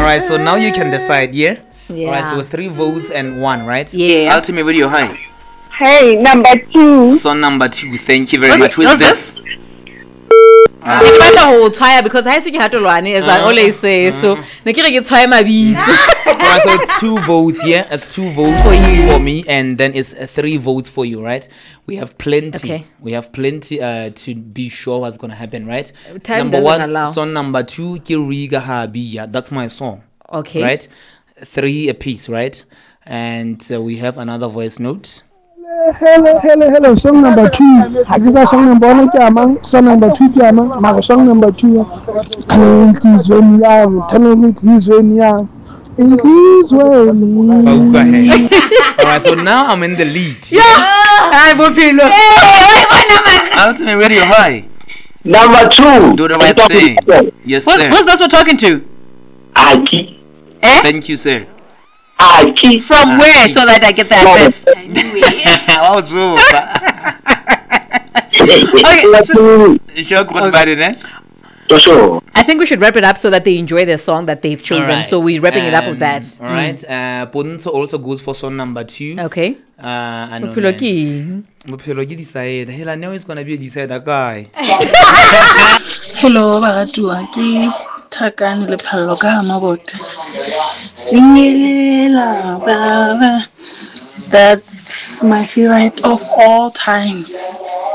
right, so now you can decide, yeah? Yeah. All right, so 3 votes and 1, right? Yeah. Ultimate Radio, hi. Hey, number 2. Song number 2, thank you very much. Who's who's this? I will try because I think you have to run as I always say. So, Nakira try my beat. Alright, so it's 2 votes, yeah? It's 2 votes for me, and then it's 3 votes for you, right? We have plenty. Okay. We have plenty to be sure what's gonna happen, right? Time Number doesn't 1, allow. song number 2, Kiriga Habiya. That's my song. Okay. Right? 3 apiece, right? And we have another voice note. Hello. Song number 2. Hakika song number 1 kyamang. Song number 2 kyamang. Maka song number 2. Talent is when young. Talent is when young. Increase when Alright, so now I'm in the lead. Ultimate Radio, hi. Number 2. Do the right thing. Yes, sir. Who's this we're talking to? Aki. Thank you, sir. Aki. From where? So that I get the address. Oh, so. Sure, good bad, eh? I think we should wrap it up so that they enjoy their song that they've chosen. Alright, So we're wrapping it up with that. Alright. Ponto also goes for song number 2. Okay. I know. Bophelo ke Bophelo ke decide. Hela now is gonna be a decider guy. Hello, Bagatua. Ke Thakane le Phallo ka Mabote. Singelela baba. That's my favorite of all times.